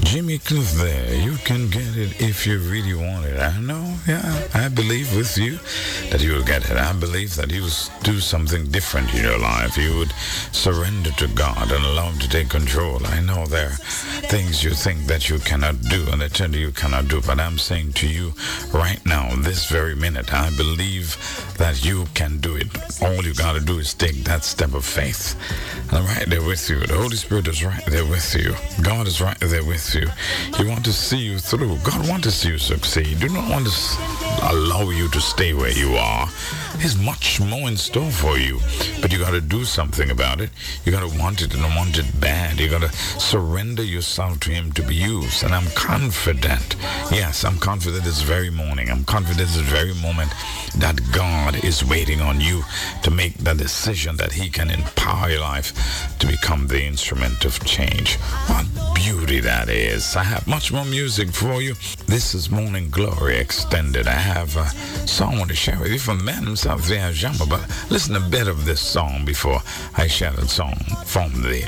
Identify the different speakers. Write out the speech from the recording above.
Speaker 1: Jimmy Cliff there. You can get it if you really want it. I know, yeah. I believe with you that you will get it. I believe that you will do something different in your life. You would surrender to God and allow Him to take control. I know there are things you think that you cannot do and they tell you cannot do. But I'm saying to you right now, this very minute, I believe that you can do it. All you got to do is take that step of faith. And I'm right there with you. The Holy Spirit is right there with you. God is right there with you. He wants to see you through. God wants to see you succeed. Do not want to allow you to stay where you are. There's much more in store for you. But you got to do something about it. You got to want it and want it bad. You got to surrender yourself to Him to be used. And I'm confident. Yes, I'm confident this very morning. I'm confident this very moment that God is waiting on you to make the decision that He can empower your life to become the instrument of change. What beauty that is. I have much more music for you. This is Morning Glory Extended. I have a song I want to share with you from the man himself, the Ajama, but listen a bit of this song before I share that song from the